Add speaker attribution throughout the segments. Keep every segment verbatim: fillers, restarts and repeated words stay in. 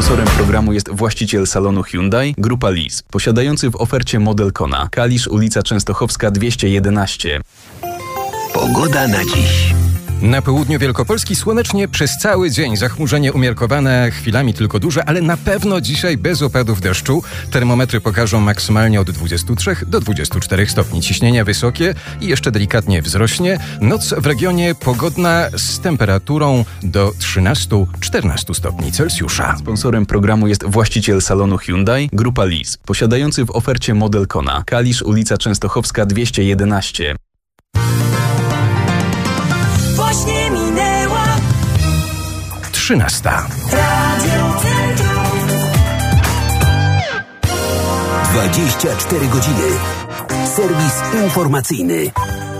Speaker 1: Sponsorem programu jest właściciel salonu Hyundai, Grupa Lease, posiadający w ofercie model Kona. Kalisz, ulica Częstochowska dwieście jedenaście.
Speaker 2: Pogoda na dziś.
Speaker 3: Na południu Wielkopolski słonecznie przez cały dzień. Zachmurzenie umiarkowane, chwilami tylko duże, ale na pewno dzisiaj bez opadów deszczu. Termometry pokażą maksymalnie od dwudziestu trzech do dwudziestu czterech stopni. Ciśnienie wysokie i jeszcze delikatnie wzrośnie. Noc w regionie pogodna z temperaturą do trzynastu do czternastu stopni Celsjusza.
Speaker 1: Sponsorem programu jest właściciel salonu Hyundai, Grupa Lease, posiadający w ofercie model Kona. Kalisz, ulica Częstochowska dwieście jedenaście.
Speaker 4: Właśnie minęła
Speaker 3: trzynasta.
Speaker 4: Radio Centrum.
Speaker 2: dwadzieścia cztery godziny. Serwis informacyjny.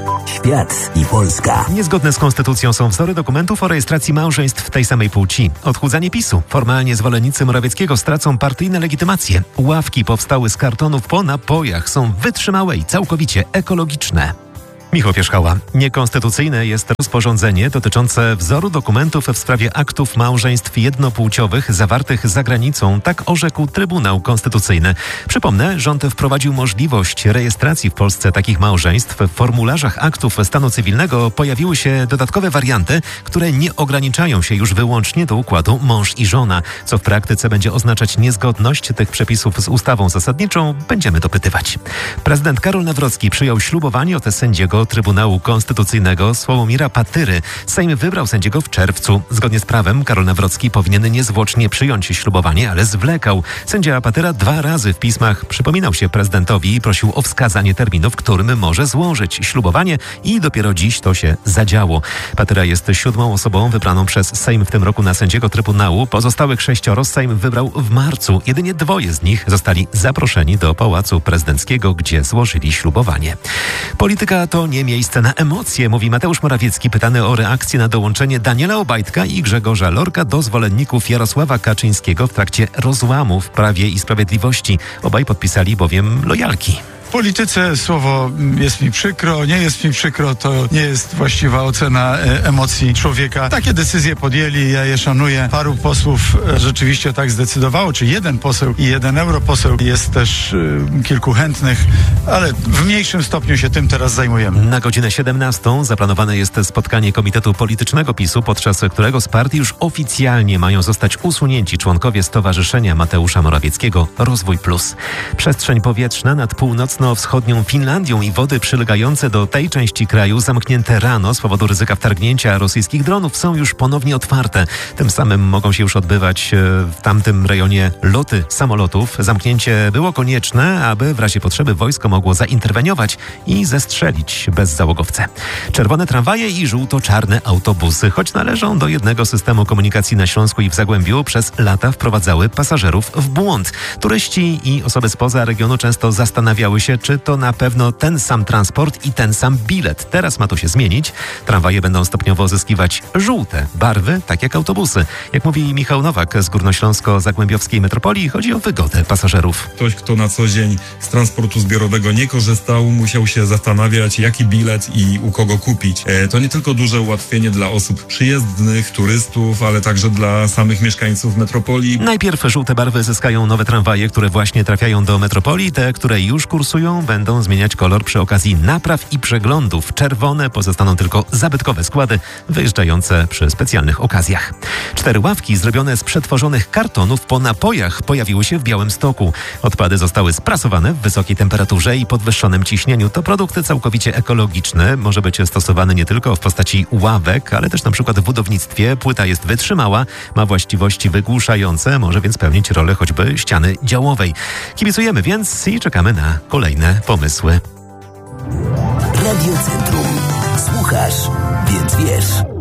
Speaker 2: Świat i Polska.
Speaker 5: Niezgodne z konstytucją są wzory dokumentów o rejestracji małżeństw tej samej płci. Odchudzanie PiSu. Formalnie zwolennicy Morawieckiego stracą partyjne legitymacje. Ławki powstały z kartonów po napojach. Są wytrzymałe i całkowicie ekologiczne. Michał Pierzchała. Niekonstytucyjne jest rozporządzenie dotyczące wzoru dokumentów w sprawie aktów małżeństw jednopłciowych zawartych za granicą. Tak orzekł Trybunał Konstytucyjny. Przypomnę, rząd wprowadził możliwość rejestracji w Polsce takich małżeństw. W formularzach aktów stanu cywilnego pojawiły się dodatkowe warianty, które nie ograniczają się już wyłącznie do układu mąż i żona, co w praktyce będzie oznaczać niezgodność tych przepisów z ustawą zasadniczą. Będziemy dopytywać. Prezydent Karol Nawrocki przyjął ślubowanie od sędziego Trybunału Konstytucyjnego Sławomira Patyry. Sejm wybrał sędziego w czerwcu. Zgodnie z prawem Karol Nawrocki powinien niezwłocznie przyjąć ślubowanie, ale zwlekał. Sędzia Patyra dwa razy w pismach przypominał się prezydentowi i prosił o wskazanie terminu, w którym może złożyć ślubowanie i dopiero dziś to się zadziało. Patyra jest siódmą osobą wybraną przez Sejm w tym roku na sędziego Trybunału. Pozostałych sześcioro Sejm wybrał w marcu. Jedynie dwoje z nich zostali zaproszeni do Pałacu Prezydenckiego, gdzie złożyli ślubowanie. Polityka to nie miejsce na emocje, mówi Mateusz Morawiecki, pytany o reakcję na dołączenie Daniela Obajtka i Grzegorza Lorka do zwolenników Jarosława Kaczyńskiego w trakcie rozłamu w Prawie i Sprawiedliwości. Obaj podpisali bowiem lojalki.
Speaker 6: W polityce słowo jest mi przykro, nie jest mi przykro, to nie jest właściwa ocena e, emocji człowieka. Takie decyzje podjęli, ja je szanuję. Paru posłów e, rzeczywiście tak zdecydowało, czy jeden poseł i jeden europoseł. Jest też e, kilku chętnych, ale w mniejszym stopniu się tym teraz zajmujemy.
Speaker 5: Na godzinę siedemnastą zaplanowane jest spotkanie Komitetu Politycznego PiSu, podczas którego z partii już oficjalnie mają zostać usunięci członkowie Stowarzyszenia Mateusza Morawieckiego Rozwój Plus. Przestrzeń powietrzna nad północną wschodnią Finlandią i wody przylegające do tej części kraju zamknięte rano z powodu ryzyka wtargnięcia rosyjskich dronów są już ponownie otwarte. Tym samym mogą się już odbywać w tamtym rejonie loty samolotów. Zamknięcie było konieczne, aby w razie potrzeby wojsko mogło zainterweniować i zestrzelić bezzałogowce. Czerwone tramwaje i żółto-czarne autobusy, choć należą do jednego systemu komunikacji na Śląsku i w Zagłębiu, przez lata wprowadzały pasażerów w błąd. Turyści i osoby spoza regionu często zastanawiały się, czy to na pewno ten sam transport i ten sam bilet. Teraz ma to się zmienić. Tramwaje będą stopniowo zyskiwać żółte barwy, tak jak autobusy. Jak mówi Michał Nowak z Górnośląsko-Zagłębiowskiej Metropolii, chodzi o wygodę pasażerów.
Speaker 7: Ktoś, kto na co dzień z transportu zbiorowego nie korzystał, musiał się zastanawiać, jaki bilet i u kogo kupić. E, to nie tylko duże ułatwienie dla osób przyjezdnych, turystów, ale także dla samych mieszkańców metropolii.
Speaker 5: Najpierw żółte barwy zyskają nowe tramwaje, które właśnie trafiają do metropolii. Te, które już kursują, będą zmieniać kolor przy okazji napraw i przeglądów. Czerwone pozostaną tylko zabytkowe składy wyjeżdżające przy specjalnych okazjach. Cztery ławki zrobione z przetworzonych kartonów po napojach pojawiły się w Białymstoku. Odpady zostały sprasowane w wysokiej temperaturze i podwyższonym ciśnieniu. To produkt całkowicie ekologiczny. Może być stosowany nie tylko w postaci ławek, ale też na przykład w budownictwie. Płyta jest wytrzymała, ma właściwości wygłuszające, może więc pełnić rolę choćby ściany działowej. Kibicujemy więc i czekamy na kolejne pomysły.
Speaker 2: Radio Centrum. Słuchasz, więc wiesz.